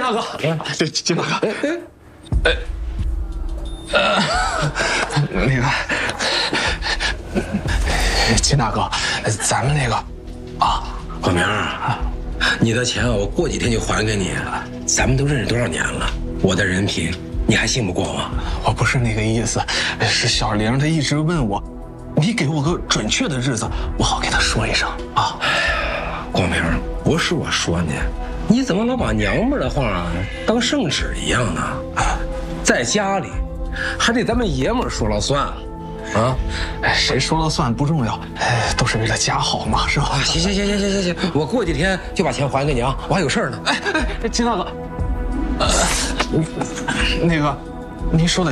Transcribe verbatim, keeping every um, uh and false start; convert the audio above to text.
大哥，对，金大哥，呃，呃，那个，金大哥，咱们那个，啊， 广明，你的钱我过几天就还给你。咱们都认识多少年了，我的人品你还信不过吗？ 我不是那个意思，是小玲她一直问我，你给我个准确的日子，我好给她说一声啊。 广明，不是我说你，你怎么老把娘们的话当圣旨一样呢？在家里，还得咱们爷们儿说了算。啊， 哎，谁说了算不重要，哎，都是为了家好嘛，是吧？ 啊，行行行行行行行，我过几天就把钱还给你啊，我还有事儿呢。 哎哎，金大哥，呃，那个，您说的